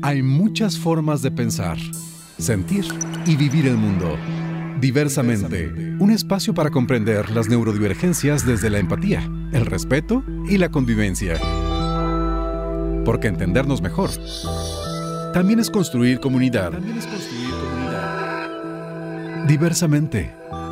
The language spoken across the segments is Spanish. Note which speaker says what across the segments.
Speaker 1: Hay muchas formas de pensar, sentir y vivir el mundo. Diversamente, un espacio para comprender las neurodivergencias desde la empatía, el respeto y la convivencia. Porque entendernos mejor también es construir comunidad. Diversamente.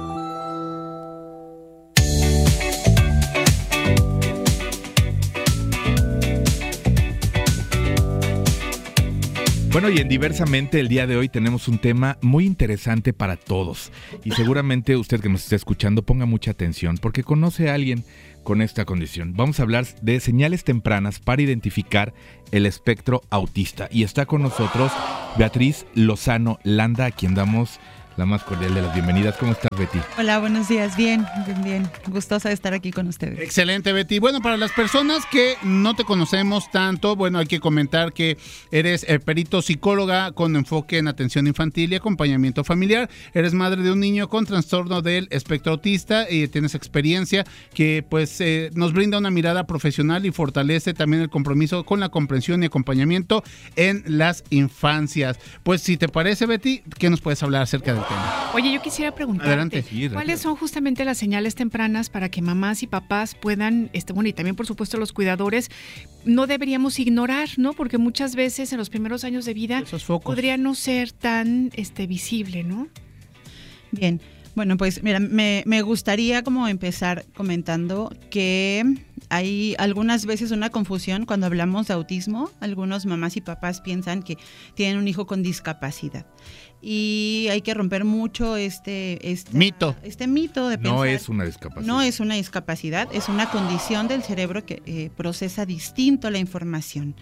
Speaker 2: Bueno, y en Diversamente el día de hoy tenemos un tema muy interesante para todos. Y seguramente usted que nos está escuchando ponga mucha atención porque conoce a alguien con esta condición. Vamos a hablar de señales tempranas para identificar el espectro autista. Y está con nosotros Beatriz Lozano Landa, a quien damos la más cordial de las bienvenidas. ¿Cómo estás, Betty?
Speaker 3: Hola, buenos días. Bien. Gustosa de estar aquí con ustedes.
Speaker 4: Excelente, Betty. Bueno, para las personas que no te conocemos tanto, bueno, hay que comentar que eres perito psicóloga con enfoque en atención infantil y acompañamiento familiar. Eres madre de un niño con trastorno del espectro autista y tienes experiencia que pues nos brinda una mirada profesional y fortalece también el compromiso con la comprensión y acompañamiento en las infancias. Pues si te parece, Betty, ¿qué nos puedes hablar acerca del tema?
Speaker 5: Oye, yo quisiera preguntarte,
Speaker 4: Adelante.
Speaker 5: ¿cuáles son justamente las señales tempranas para que mamás y papás puedan, bueno, y también por supuesto los cuidadores, no deberíamos ignorar, ¿no? Porque muchas veces en los primeros años de vida podría no ser tan visible, ¿no?
Speaker 3: Bien, bueno, pues mira, me gustaría como empezar comentando que hay algunas veces una confusión cuando hablamos de autismo. Algunos mamás y papás piensan que tienen un hijo con discapacidad. Y hay que romper mucho este mito de pensar.
Speaker 2: No es una discapacidad.
Speaker 3: No es una discapacidad, es una condición del cerebro que procesa distinto la información.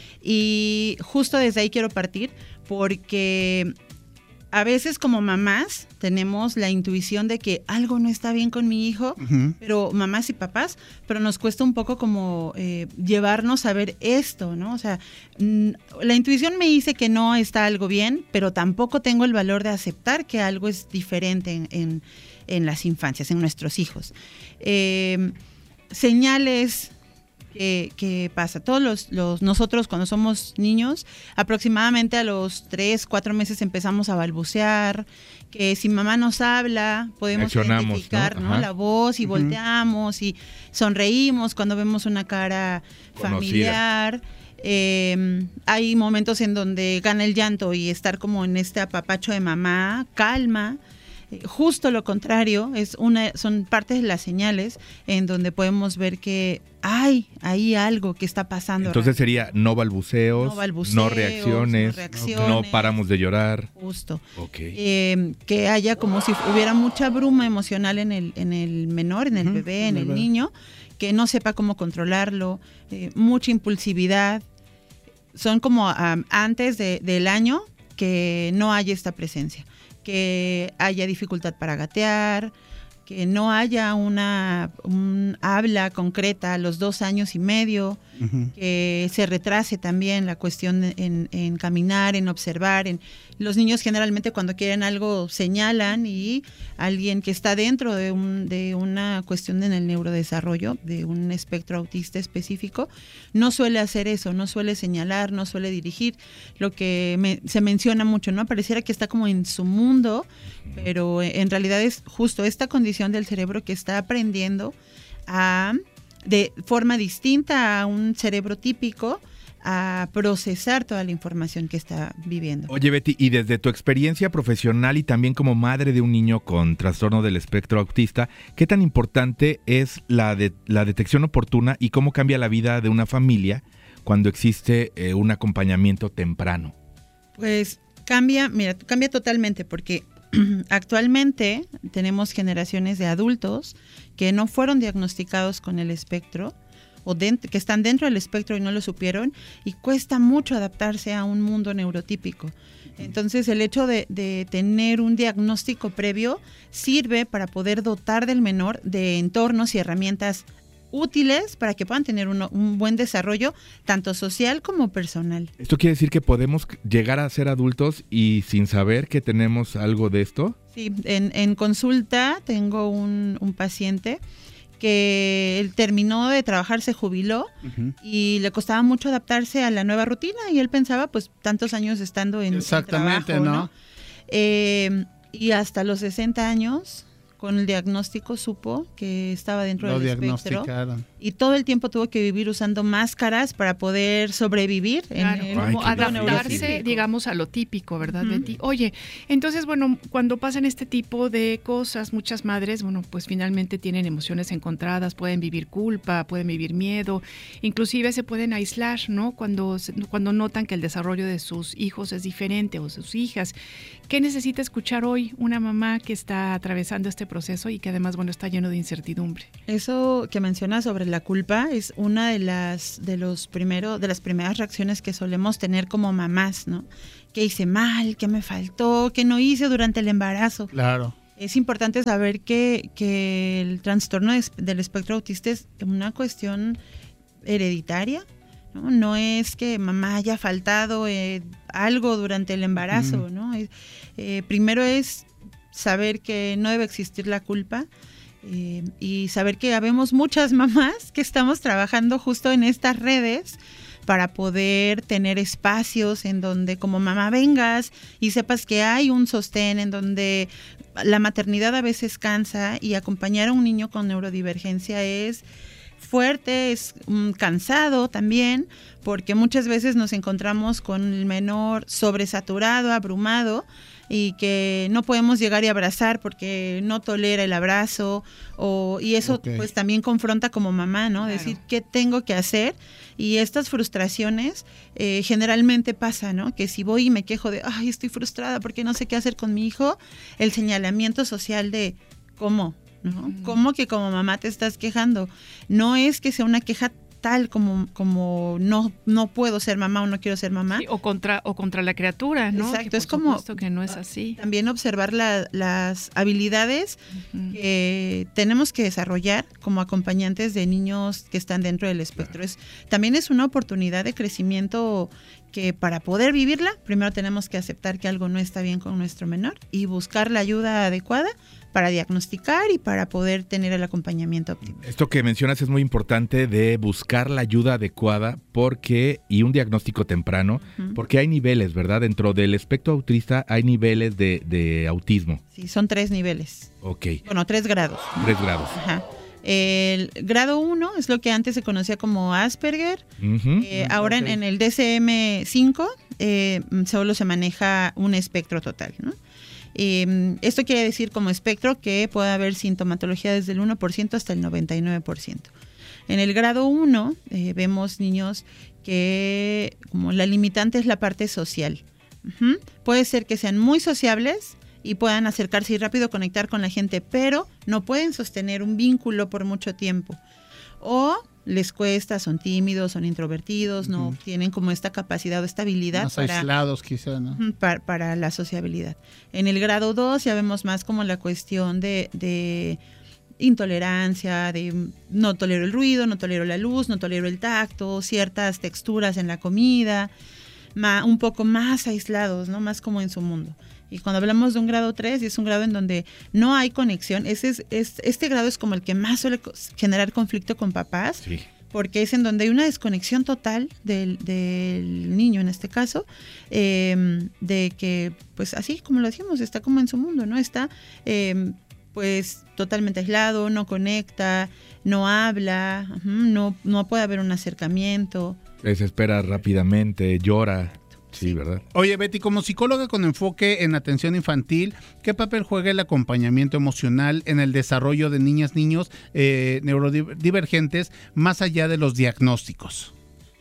Speaker 3: Y justo desde ahí quiero partir porque a veces como mamás tenemos la intuición de que algo no está bien con mi hijo, pero mamás y papás, pero nos cuesta un poco como llevarnos a ver esto, ¿no? O sea, la intuición me dice que no está algo bien, pero tampoco tengo el valor de aceptar que algo es diferente en las infancias, en nuestros hijos. Señales que pasa. Todos nosotros cuando somos niños, aproximadamente a los 3, 4 meses empezamos a balbucear, que si mamá nos habla, podemos identificar, ¿no? La voz y volteamos y sonreímos cuando vemos una cara familiar. Hay momentos en donde gana el llanto y estar como en este apapacho de mamá, calma. Justo lo contrario, son partes de las señales en donde podemos ver que hay algo que está pasando.
Speaker 2: Entonces sería no balbuceos, no reacciones, no paramos de llorar.
Speaker 3: Justo.
Speaker 2: Okay.
Speaker 3: Que haya como si hubiera mucha bruma emocional en el menor, en el bebé, en el niño, que no sepa cómo controlarlo, mucha impulsividad. Son como antes del año que no haya esta presencia. Que haya dificultad para gatear, que no haya un habla concreta a los 2 años y medio, que se retrase también la cuestión en caminar, en observar. Los niños generalmente cuando quieren algo señalan y alguien que está dentro de una cuestión en el neurodesarrollo, de un espectro autista específico, no suele hacer eso, no suele señalar, no suele dirigir, lo que se menciona mucho, ¿no? Pareciera que está como en su mundo, pero en realidad es justo esta condición del cerebro que está aprendiendo de forma distinta a un cerebro típico a procesar toda la información que está viviendo.
Speaker 2: Oye, Betty, y desde tu experiencia profesional y también como madre de un niño con trastorno del espectro autista, ¿qué tan importante es la detección oportuna y cómo cambia la vida de una familia cuando existe un acompañamiento temprano?
Speaker 3: Pues cambia totalmente porque actualmente tenemos generaciones de adultos que no fueron diagnosticados con el espectro o que están dentro del espectro y no lo supieron y cuesta mucho adaptarse a un mundo neurotípico. Entonces el hecho de tener un diagnóstico previo sirve para poder dotar del menor de entornos y herramientas útiles para que puedan tener un buen desarrollo tanto social como personal.
Speaker 2: ¿Esto quiere decir que podemos llegar a ser adultos y sin saber que tenemos algo de esto?
Speaker 3: Sí, en consulta tengo un paciente que él terminó de trabajar, se jubiló y le costaba mucho adaptarse a la nueva rutina y él pensaba, pues, tantos años estando en
Speaker 4: exactamente,
Speaker 3: trabajo, ¿no? Y hasta los 60 años, con el diagnóstico, supo que estaba dentro del espectro y todo el tiempo tuvo que vivir usando máscaras para poder sobrevivir.
Speaker 5: Claro, como adaptarse, digamos, a lo típico, ¿verdad, Betty? Oye, entonces, bueno, cuando pasan este tipo de cosas, muchas madres, bueno, pues finalmente tienen emociones encontradas, pueden vivir culpa, pueden vivir miedo, inclusive se pueden aislar, ¿no? Cuando notan que el desarrollo de sus hijos es diferente o sus hijas. ¿Qué necesita escuchar hoy una mamá que está atravesando este proceso y que además, bueno, está lleno de incertidumbre?
Speaker 3: Eso que mencionas sobre la culpa es una de las primeras reacciones que solemos tener como mamás, ¿no? ¿Qué hice mal? ¿Qué me faltó? ¿Qué no hice durante el embarazo?
Speaker 4: Claro.
Speaker 3: Es importante saber que el trastorno del espectro autista es una cuestión hereditaria, ¿no? No es que mamá haya faltado algo durante el embarazo, ¿no? Primero es saber que no debe existir la culpa y saber que habemos muchas mamás que estamos trabajando justo en estas redes para poder tener espacios en donde como mamá vengas y sepas que hay un sostén, en donde la maternidad a veces cansa y acompañar a un niño con neurodivergencia es fuerte, es cansado también, porque muchas veces nos encontramos con el menor sobresaturado, abrumado, y que no podemos llegar y abrazar porque no tolera el abrazo, y eso pues también confronta como mamá, ¿no? Claro. Decir, ¿qué tengo que hacer? Y estas frustraciones generalmente pasa, ¿no? Que si voy y me quejo de, ay, estoy frustrada porque no sé qué hacer con mi hijo, el señalamiento social de, ¿cómo? ¿No? ¿Cómo que como mamá te estás quejando? No es que sea una queja tal como no puedo ser mamá o no quiero ser mamá.
Speaker 5: Sí, o contra la criatura, ¿no?
Speaker 3: Exacto,
Speaker 5: que
Speaker 3: es como
Speaker 5: que no es así.
Speaker 3: También observar las habilidades que tenemos que desarrollar como acompañantes de niños que están dentro del espectro. También es una oportunidad de crecimiento que para poder vivirla, primero tenemos que aceptar que algo no está bien con nuestro menor y buscar la ayuda adecuada para diagnosticar y para poder tener el acompañamiento óptimo.
Speaker 2: Esto que mencionas es muy importante de buscar la ayuda adecuada y un diagnóstico temprano, porque hay niveles, ¿verdad? Dentro del espectro autista hay niveles de autismo.
Speaker 3: Sí, son 3 niveles.
Speaker 2: Ok.
Speaker 3: Bueno, 3 grados.
Speaker 2: 3 grados.
Speaker 3: Ajá. El grado 1 es lo que antes se conocía como Asperger. Ahora en el DSM-5 solo se maneja un espectro total, ¿no? Esto quiere decir como espectro que puede haber sintomatología desde el 1% hasta el 99%. En el grado 1 vemos niños que como la limitante es la parte social. Puede ser que sean muy sociables y puedan acercarse y rápido conectar con la gente, pero no pueden sostener un vínculo por mucho tiempo. O les cuesta, son tímidos, son introvertidos, no tienen como esta capacidad o esta habilidad
Speaker 4: más aislados quizá, ¿no?
Speaker 3: Para la sociabilidad. En el grado 2 ya vemos más como la cuestión de intolerancia, de no tolero el ruido, no tolero la luz, no tolero el tacto, ciertas texturas en la comida, un poco más aislados, ¿no? Más como en su mundo. Y cuando hablamos de un grado 3, es un grado en donde no hay conexión. Este grado es como el que más suele generar conflicto con papás, sí, porque es en donde hay una desconexión total del niño, en este caso, de que, pues así como lo decimos, está como en su mundo, ¿no? Está pues totalmente aislado, no conecta, no habla, no puede haber un acercamiento.
Speaker 2: Desespera rápidamente, llora. Sí, ¿verdad?
Speaker 4: Oye, Betty, como psicóloga con enfoque en atención infantil, ¿qué papel juega el acompañamiento emocional en el desarrollo de niños neurodivergentes más allá de los diagnósticos?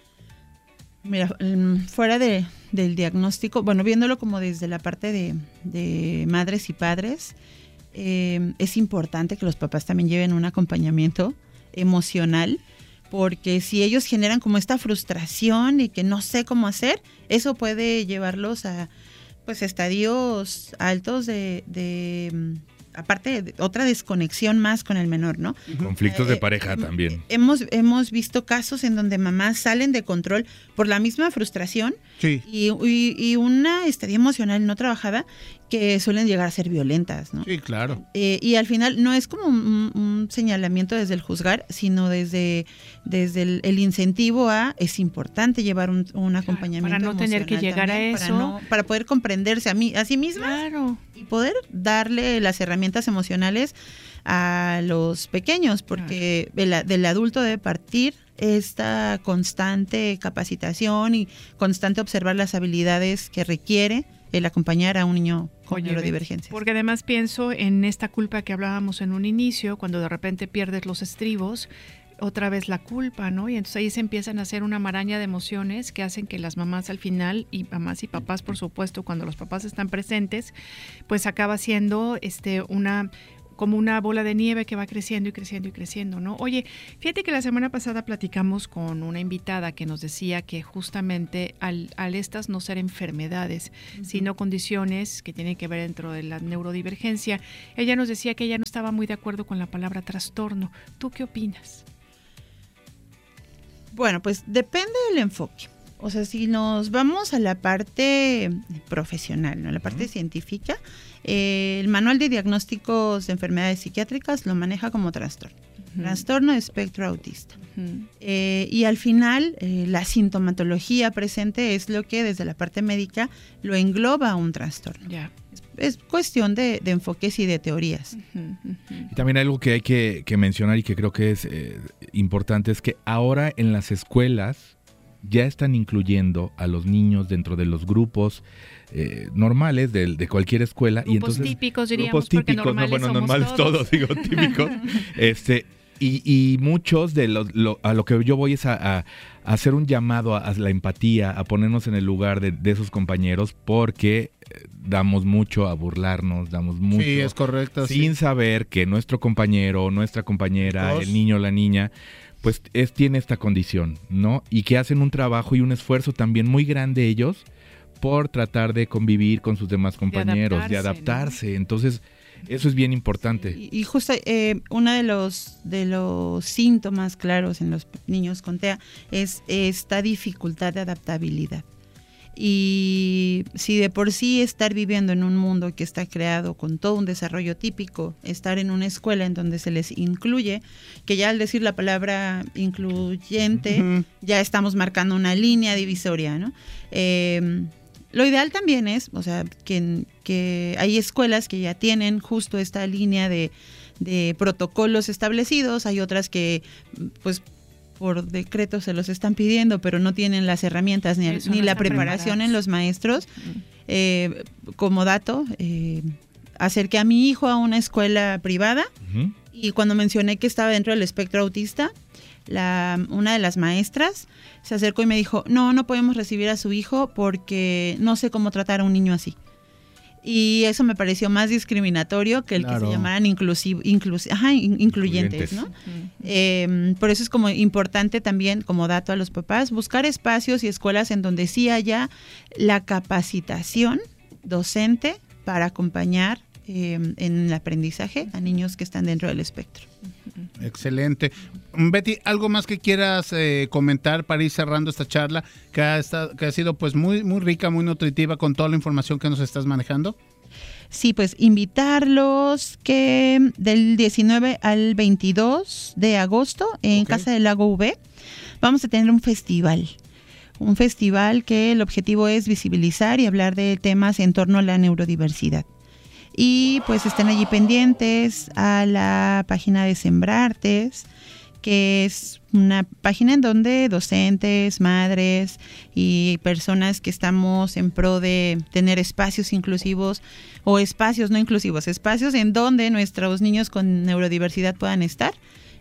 Speaker 3: Mira, fuera del diagnóstico, bueno, viéndolo como desde la parte de madres y padres, es importante que los papás también lleven un acompañamiento emocional, porque si ellos generan como esta frustración y que no sé cómo hacer, eso puede llevarlos a pues estadios altos de aparte de otra desconexión más con el menor, ¿no?
Speaker 2: Conflictos de pareja también.
Speaker 3: Hemos visto casos en donde mamás salen de control por la misma frustración y una estadía emocional no trabajada que suelen llegar a ser violentas, ¿no?
Speaker 4: Sí, claro.
Speaker 3: Y al final no es como un señalamiento desde el juzgar, sino desde el incentivo es importante llevar un acompañamiento
Speaker 5: para no tener que llegar
Speaker 3: también,
Speaker 5: a eso.
Speaker 3: para poder comprenderse a sí mismas y poder darle las herramientas emocionales a los pequeños, porque del adulto debe partir esta constante capacitación y constante observar las habilidades que requiere el acompañar a un niño con neurodivergencias.
Speaker 5: Porque además pienso en esta culpa que hablábamos en un inicio, cuando de repente pierdes los estribos, otra vez la culpa, ¿no? Y entonces ahí se empiezan a hacer una maraña de emociones que hacen que las mamás al final, y mamás y papás, por supuesto, cuando los papás están presentes, pues acaba siendo como una bola de nieve que va creciendo y creciendo y creciendo, ¿no? Oye, fíjate que la semana pasada platicamos con una invitada que nos decía que justamente al estas no ser enfermedades, sino condiciones que tienen que ver dentro de la neurodivergencia, ella nos decía que ella no estaba muy de acuerdo con la palabra trastorno. ¿Tú qué opinas?
Speaker 3: Bueno, pues depende del enfoque. O sea, si nos vamos a la parte profesional, ¿no? La parte científica, el manual de diagnósticos de enfermedades psiquiátricas lo maneja como trastorno. Trastorno de espectro autista. Y al final, la sintomatología presente es lo que desde la parte médica lo engloba a un trastorno. Es cuestión de enfoques y de teorías.
Speaker 2: Y también algo que hay que mencionar y que creo que es importante es que ahora en las escuelas ya están incluyendo a los niños dentro de los grupos normales de cualquier escuela.
Speaker 5: Grupos
Speaker 2: y entonces,
Speaker 5: típicos, diríamos,
Speaker 2: grupos típicos,
Speaker 5: porque
Speaker 2: normales todos, digo, típicos. Y muchos de a lo que yo voy es a hacer un llamado a la empatía, a ponernos en el lugar de esos compañeros, porque damos mucho a burlarnos, damos mucho.
Speaker 4: Sí, es correcto.
Speaker 2: Sin saber que nuestro compañero, nuestra compañera, el niño o la niña, pues tiene esta condición, ¿no? Y que hacen un trabajo y un esfuerzo también muy grande ellos por tratar de convivir con sus demás compañeros, de adaptarse. ¿No? Entonces, eso es bien importante.
Speaker 3: Y justo uno de los síntomas claros en los niños con TEA es esta dificultad de adaptabilidad. Y si de por sí estar viviendo en un mundo que está creado con todo un desarrollo típico, estar en una escuela en donde se les incluye, que ya al decir la palabra incluyente, ya estamos marcando una línea divisoria, ¿no? Lo ideal también es, o sea, que hay escuelas que ya tienen justo esta línea de protocolos establecidos, hay otras que, pues, por decreto se los están pidiendo, pero no tienen las herramientas ni la preparación en los maestros. Como dato, acerqué a mi hijo a una escuela privada y cuando mencioné que estaba dentro del espectro autista, una de las maestras se acercó y me dijo, no podemos recibir a su hijo porque no sé cómo tratar a un niño así. Y eso me pareció más discriminatorio que el que se llamaran incluyentes, ¿no? Por eso es como importante también, como dato a los papás, buscar espacios y escuelas en donde sí haya la capacitación docente para acompañar en el aprendizaje a niños que están dentro del espectro.
Speaker 4: Excelente. Betty, ¿algo más que quieras comentar para ir cerrando esta charla que ha sido pues muy, muy rica, muy nutritiva con toda la información que nos estás manejando?
Speaker 3: Sí, pues invitarlos que del 19 al 22 de agosto en Casa del Lago V vamos a tener un festival que el objetivo es visibilizar y hablar de temas en torno a la neurodiversidad. Y pues estén allí pendientes a la página de Sembrartes, que es una página en donde docentes, madres y personas que estamos en pro de tener espacios inclusivos o espacios no inclusivos, espacios en donde nuestros niños con neurodiversidad puedan estar.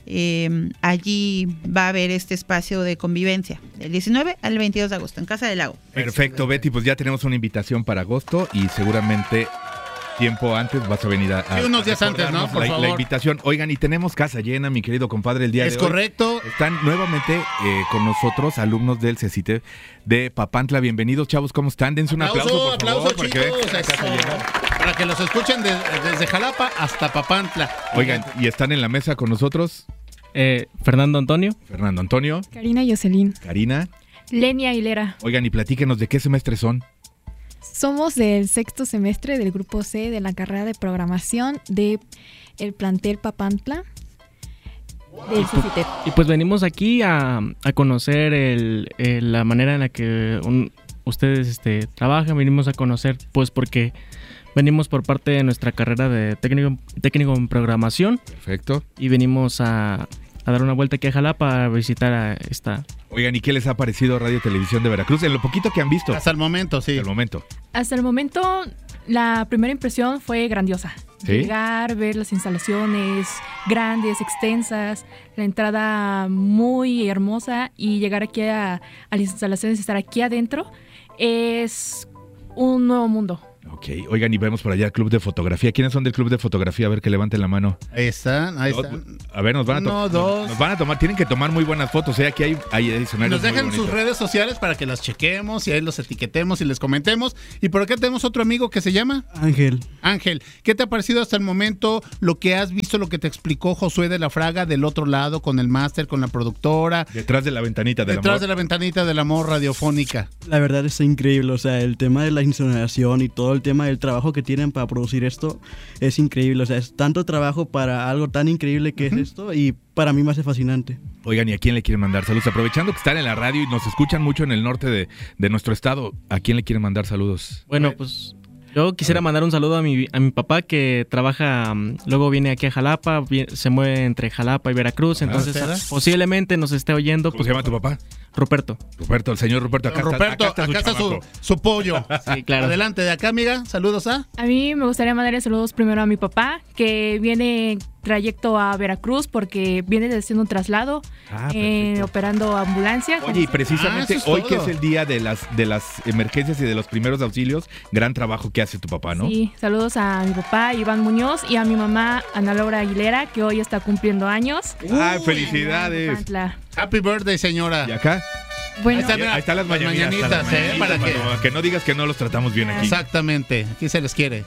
Speaker 3: Allí va a haber este espacio de convivencia del 19 al 22 de agosto en Casa del Lago.
Speaker 2: Perfecto, Betty, pues ya tenemos una invitación para agosto y seguramente tiempo antes vas a venir a
Speaker 4: unos días antes, ¿no? Por favor.
Speaker 2: La invitación. Oigan, y tenemos casa llena, mi querido compadre, el día de hoy.
Speaker 4: Es correcto.
Speaker 2: Están nuevamente con nosotros alumnos del CECITE de Papantla. Bienvenidos, chavos, ¿cómo están? Dense un aplauso, por favor,
Speaker 4: chicos. Para que los escuchen desde Jalapa hasta Papantla.
Speaker 2: Oigan, y están en la mesa con nosotros
Speaker 6: Fernando Antonio.
Speaker 7: Karina Jocelyn.
Speaker 2: Karina.
Speaker 7: Lenia Hilera.
Speaker 2: Oigan, y platíquenos de qué semestre son.
Speaker 7: Somos del 6º semestre del grupo C de la carrera de programación de el plantel Papantla del CECITE.
Speaker 6: Y pues venimos aquí a conocer la manera en la que ustedes trabajan. Venimos a conocer, pues porque venimos por parte de nuestra carrera de técnico en programación.
Speaker 2: Perfecto.
Speaker 6: Y venimos a dar una vuelta aquí a Jalapa a visitar a esta...
Speaker 2: Oigan, ¿y qué les ha parecido Radio Televisión de Veracruz? En lo poquito que han visto.
Speaker 4: Hasta el momento, sí.
Speaker 7: Hasta el momento, la primera impresión fue grandiosa.
Speaker 2: ¿Sí?
Speaker 7: Llegar, ver las instalaciones grandes, extensas, la entrada muy hermosa y llegar aquí a las instalaciones y estar aquí adentro es un nuevo mundo.
Speaker 2: Ok, oigan, y vemos por allá el Club de Fotografía. ¿Quiénes son del Club de Fotografía? A ver, que levanten la mano.
Speaker 4: Ahí están.
Speaker 2: A ver, nos van a tomar, tienen que tomar muy buenas fotos, aquí hay escenarios.
Speaker 4: Nos dejan sus redes sociales para que las chequemos y ahí los etiquetemos y les comentemos. Y por acá tenemos otro amigo que se llama Ángel, ¿qué te ha parecido hasta el momento lo que has visto, lo que te explicó Josué de la Fraga del otro lado, con el máster, con la productora?
Speaker 2: Detrás de la ventanita del amor.
Speaker 4: Detrás de la ventanita del amor radiofónica.
Speaker 8: La verdad es increíble, o sea, el tema de la insonorización y todo el tema del trabajo que tienen para producir esto es increíble, o sea, es tanto trabajo para algo tan increíble que es esto, y para mí me hace fascinante.
Speaker 2: Oigan, ¿y a quién le quieren mandar saludos? Aprovechando que están en la radio y nos escuchan mucho en el norte de nuestro estado, ¿a quién le quieren mandar saludos?
Speaker 6: Bueno, pues yo quisiera mandar un saludo a mi papá, que trabaja, luego viene aquí a Jalapa, se mueve entre Jalapa y Veracruz, entonces posiblemente nos esté oyendo.
Speaker 2: ¿Cómo se llama tu papá?
Speaker 6: Ruperto,
Speaker 2: el señor Ruperto. Acá
Speaker 4: está su pollo.
Speaker 6: Sí, claro.
Speaker 4: Adelante, de acá, amiga, saludos a
Speaker 7: mí me gustaría mandarle saludos primero a mi papá, que viene trayecto a Veracruz porque viene haciendo un traslado, operando ambulancia.
Speaker 2: Oye, y precisamente hoy que es el día de las emergencias y de los primeros auxilios, gran trabajo que hace tu papá, ¿no?
Speaker 7: Sí, saludos a mi papá Iván Muñoz y a mi mamá Ana Laura Aguilera, que hoy está cumpliendo años.
Speaker 2: ¡Ay, felicidades!
Speaker 4: Happy birthday, señora.
Speaker 2: ¿Y acá?
Speaker 7: Bueno,
Speaker 2: ahí están las mañanitas,
Speaker 4: para
Speaker 2: que no digas que no los tratamos bien aquí.
Speaker 4: Exactamente, aquí se les quiere.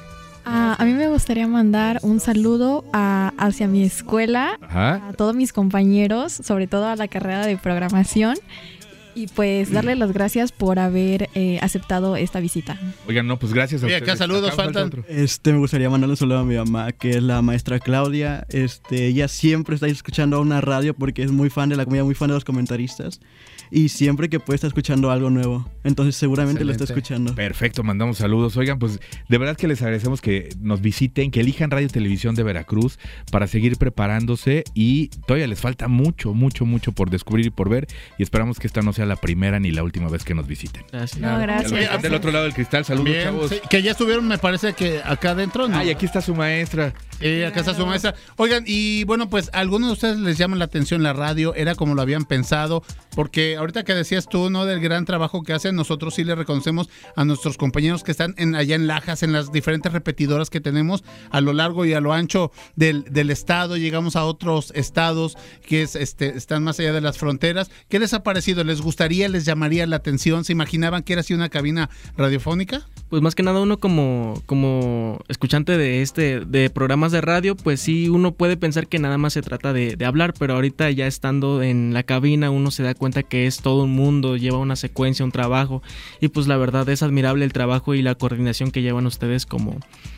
Speaker 7: A mí me gustaría mandar un saludo hacia mi escuela, a todos mis compañeros, sobre todo a la carrera de programación, y pues darle las gracias por haber aceptado esta visita.
Speaker 2: Oigan, no, pues gracias a ustedes.
Speaker 4: Acá saludos faltan.
Speaker 8: Me gustaría mandarle un saludo a mi mamá, que es la maestra Claudia. Ella siempre está escuchando a una radio porque es muy fan de la comida, muy fan de los comentaristas. Y siempre que puede estar escuchando algo nuevo. Entonces seguramente lo está escuchando.
Speaker 2: Perfecto, mandamos saludos. Oigan, pues de verdad que les agradecemos que nos visiten, que elijan Radio Televisión de Veracruz para seguir preparándose, y todavía les falta mucho por descubrir y por ver, y esperamos que esta no sea la primera ni la última vez que nos visiten.
Speaker 6: Gracias.
Speaker 7: No, gracias.
Speaker 2: Del otro lado del cristal, saludos.
Speaker 4: Bien,
Speaker 2: chavos.
Speaker 4: sí, que ya estuvieron, me parece que acá adentro, ¿no?
Speaker 2: Y aquí está su maestra.
Speaker 4: Sí, acá está su maestra. Oigan, y bueno, pues a algunos de ustedes les llama la atención la radio, era como lo habían pensado, porque ahorita que decías tú, ¿no?, del gran trabajo que hacen, nosotros sí le reconocemos a nuestros compañeros que están allá en Lajas, en las diferentes repetidoras que tenemos a lo largo y a lo ancho del estado. Llegamos a otros estados que están más allá de las fronteras. ¿Qué les ha parecido? ¿Les gustaría, les llamaría la atención? ¿Se imaginaban que era así una cabina radiofónica?
Speaker 6: Pues más que nada uno como escuchante de programas de radio, pues sí, uno puede pensar que nada más se trata de hablar, pero ahorita ya estando en la cabina uno se da cuenta que es todo un mundo, lleva una secuencia, un trabajo, y pues la verdad es admirable el trabajo y la coordinación que llevan ustedes como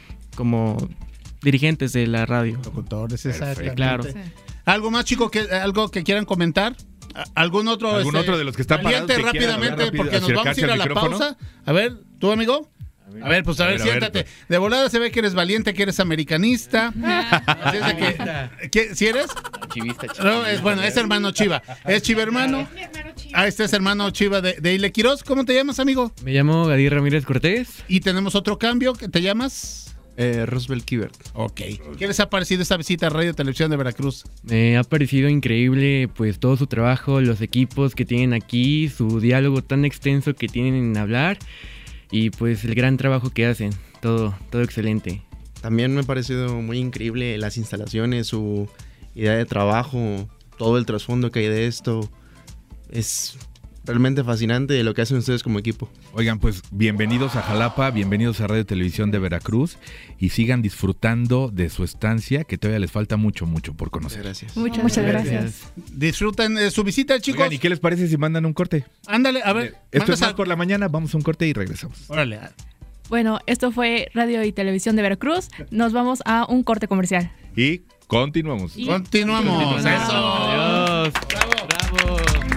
Speaker 6: dirigentes de la radio.
Speaker 4: Locutores, exacto.
Speaker 6: Claro.
Speaker 7: Sí.
Speaker 4: ¿Algo más, chico, algo que quieran comentar? ¿Algún otro
Speaker 2: de los que están parados que
Speaker 4: rápidamente, porque nos vamos a ir a la pausa? A ver, ¿tú, amigo? A ver, pues siéntate. Pues. De volada se ve que eres valiente, que eres americanista. Así es de que, ¿sí eres?
Speaker 9: Chivista.
Speaker 4: No, es hermano Chiva. ¿Es Chiva hermano? Este es hermano Chiva de Ile Quiroz. ¿Cómo te llamas, amigo?
Speaker 9: Me llamo Gadir Ramírez Cortés.
Speaker 4: Y tenemos otro cambio. ¿Te llamas?
Speaker 9: Roosevelt Kibert.
Speaker 4: Ok. ¿Qué les ha parecido esta visita a Radio Televisión de Veracruz?
Speaker 9: Me ha parecido increíble, pues, todo su trabajo, los equipos que tienen aquí, su diálogo tan extenso que tienen en hablar, y pues el gran trabajo que hacen. Todo excelente.
Speaker 10: también me ha parecido muy increíble las instalaciones, su idea de trabajo, todo el trasfondo que hay de esto. Es realmente fascinante lo que hacen ustedes como equipo.
Speaker 2: Oigan, pues bienvenidos a Jalapa, bienvenidos a Radio y Televisión de Veracruz y sigan disfrutando de su estancia, que todavía les falta mucho por conocer.
Speaker 10: Gracias.
Speaker 7: Muchas gracias.
Speaker 4: Disfruten su visita, chicos.
Speaker 2: Oigan, ¿y qué les parece si mandan un corte?
Speaker 4: Ándale, a ver.
Speaker 2: Esto es Más por la Mañana, vamos a un corte y regresamos.
Speaker 4: Órale.
Speaker 11: Bueno, esto fue Radio y Televisión de Veracruz. Nos vamos a un corte comercial.
Speaker 2: Y continuamos.
Speaker 4: Continuamos. Eso.
Speaker 2: Adiós.
Speaker 4: Bravo.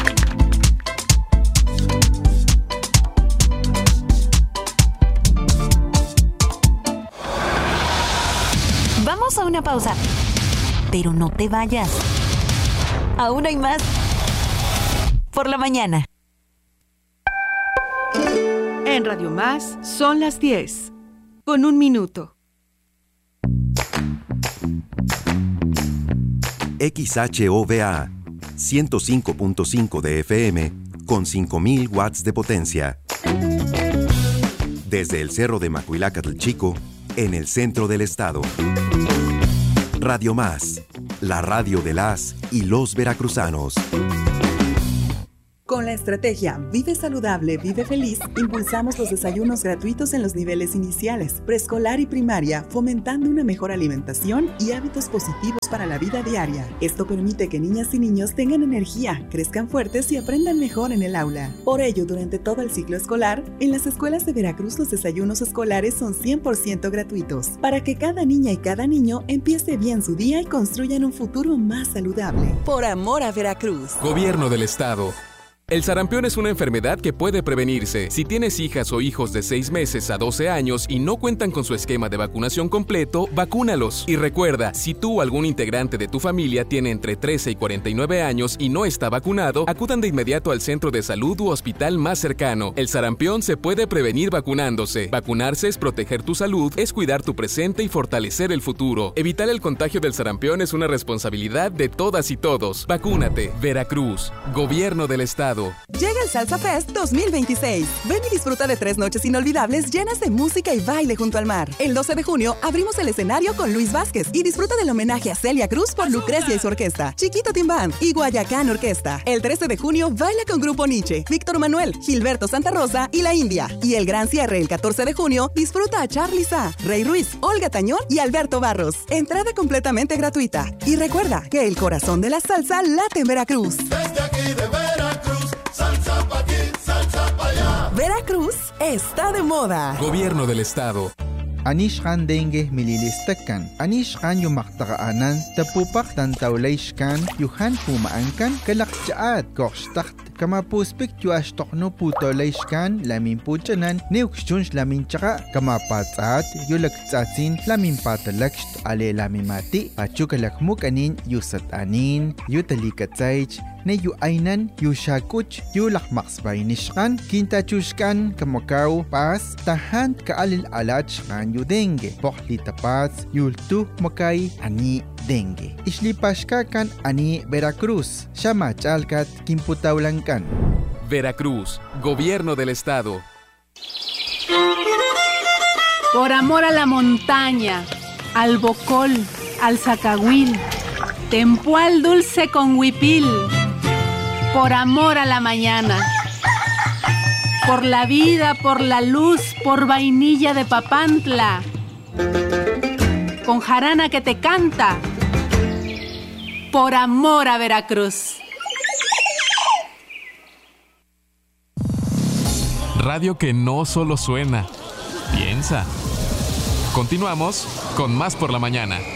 Speaker 12: Vamos a una pausa, pero no te vayas. Aún hay más por la mañana.
Speaker 13: En Radio Más son las 10, con 1 minuto.
Speaker 14: XHOVA 105.5 de FM con 5,000 watts de potencia. Desde el Cerro de Macuilácatl Chico, en el centro del estado. Radio Más, la radio de las y los veracruzanos.
Speaker 15: Con la estrategia Vive Saludable, Vive Feliz, impulsamos los desayunos gratuitos en los niveles iniciales, preescolar y primaria, fomentando una mejor alimentación y hábitos positivos para la vida diaria. Esto permite que niñas y niños tengan energía, crezcan fuertes y aprendan mejor en el aula. Por ello, durante todo el ciclo escolar, en las escuelas de Veracruz los desayunos escolares son 100% gratuitos, para que cada niña y cada niño empiece bien su día y construyan un futuro más saludable. Por amor a Veracruz.
Speaker 16: Gobierno del Estado. El sarampión es una enfermedad que puede prevenirse. Si tienes hijas o hijos de 6 meses a 12 años y no cuentan con su esquema de vacunación completo, vacúnalos. Y recuerda, si tú o algún integrante de tu familia tiene entre 13 y 49 años y no está vacunado, acudan de inmediato al centro de salud u hospital más cercano. El sarampión se puede prevenir vacunándose. Vacunarse es proteger tu salud, es cuidar tu presente y fortalecer el futuro. Evitar el contagio del sarampión es una responsabilidad de todas y todos. Vacúnate. Veracruz. Gobierno del Estado.
Speaker 15: Llega el Salsa Fest 2026. Ven y disfruta de 3 noches inolvidables llenas de música y baile junto al mar. El 12 de junio abrimos el escenario con Luis Vázquez y disfruta del homenaje a Celia Cruz por Lucrecia y su orquesta, Chiquito Team Band y Guayacán Orquesta. El 13 de junio baila con Grupo Nietzsche, Víctor Manuel, Gilberto Santa Rosa y La India. Y el gran cierre el 14 de junio disfruta a Charly Sa, Rey Ruiz, Olga Tañón y Alberto Barros. Entrada completamente gratuita. Y recuerda que el corazón de la salsa late en Veracruz.
Speaker 17: Desde aquí de Veracruz, salsa pa' aquí, salsa pa' allá.
Speaker 15: Veracruz está de moda.
Speaker 16: Gobierno del Estado.
Speaker 18: Anishkan dengue mililistakan. Anishkan yumaktaqaanan tapupak tantawlayshkan yuhan pumaankan kalakchaat korshtakt kama puspik yuashtokno putolayshkan lamin puchanan neukshunsh lamin chaka kama patsaat yulaktsatsin lamin patalakst ale lamimati pachukalakmukanin yusatanin yutalikatsaych ne yu ainan yu shakuch yu lakmaksbaynishkan kintachushkan kamakaw pas tahan kaalil alach kan yu dengue pohli tapats yultu makay ani dengue islipashkakan ani Veracruz shamachalkat kimputawlankan.
Speaker 16: Veracruz, Gobierno del Estado.
Speaker 13: Por amor a la montaña, al bocol, al zacahuil, tempual dulce con huipil. Por amor a la mañana, por la vida, por la luz, por vainilla de Papantla, con jarana que te canta, por amor a Veracruz.
Speaker 16: Radio que no solo suena, piensa. Continuamos con Más por la Mañana.